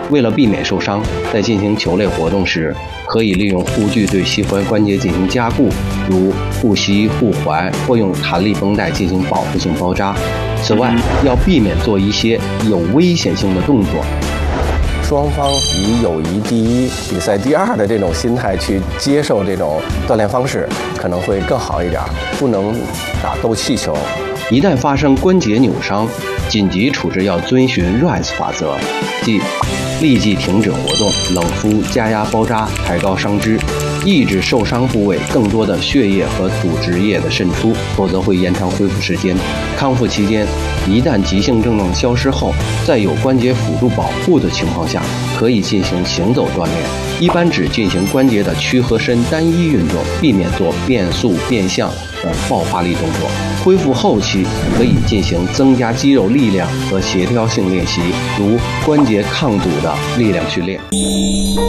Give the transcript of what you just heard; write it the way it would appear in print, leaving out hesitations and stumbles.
为了避免受伤，在进行球类活动时，可以利用护具对膝踝关节进行加固，如护膝、护踝，或用弹力绷带进行保护性包扎。此外，要避免做一些有危险性的动作。 双方以友谊第一、比赛第二的这种心态去接受这种锻炼方式，可能会更好一点。不能打斗气球。 一旦发生关节扭伤，紧急处置要遵循 RICE 法则，即立即停止活动、冷敷、加压包扎、抬高伤肢，抑制受伤部位更多的血液和组织液的渗出，否则会延长恢复时间。康复期间，一旦急性症状消失后，在有关节辅助保护的情况下，可以进行行走锻炼，一般只进行关节的屈和伸单一运动，避免做变速、变向等爆发力动作。恢复后期可以进行增加肌肉力量和协调性练习，如关节抗阻的力量训练。